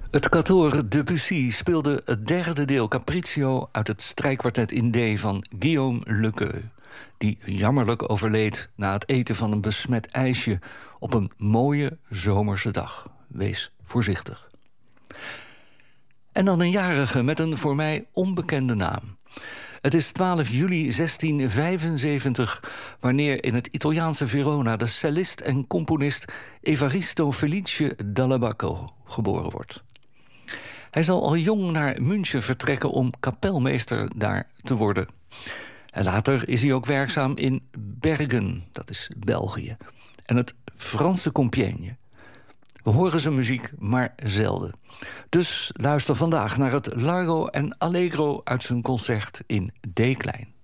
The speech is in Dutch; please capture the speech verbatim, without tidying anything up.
Het Quatuor Debussy speelde het derde deel Capriccio uit het strijkkwartet in D van Guillaume Lequeux, die jammerlijk overleed na het eten van een besmet ijsje op een mooie zomerse dag. Wees voorzichtig. En dan een jarige met een voor mij onbekende naam. Het is twaalf juli zestien vijfenzeventig... wanneer in het Italiaanse Verona de cellist en componist Evaristo Felice Dall'Abaco geboren wordt. Hij zal al jong naar München vertrekken om kapelmeester daar te worden. En later is hij ook werkzaam in Bergen, dat is België, en het Franse Compiègne. We horen zijn muziek, maar zelden. Dus luister vandaag naar het Largo en Allegro uit zijn concert in D-klein.